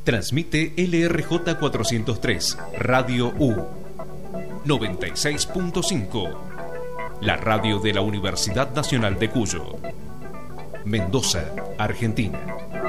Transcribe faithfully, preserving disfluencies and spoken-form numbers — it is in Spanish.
Transmite L R J cuatrocientos tres, Radio U, noventa y seis punto cinco, la radio de la Universidad Nacional de Cuyo, Mendoza, Argentina.